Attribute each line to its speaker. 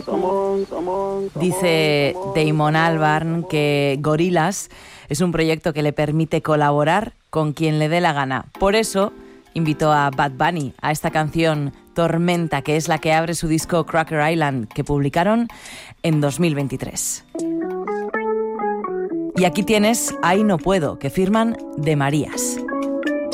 Speaker 1: Dice Damon Albarn que Gorillaz es un proyecto que le permite colaborar con quien le dé la gana. Por eso invitó a Bad Bunny a esta canción Tormenta, que es la que abre su disco Cracker Island, que publicaron en 2023. Y aquí tienes Ahí no puedo, que firman De Marías.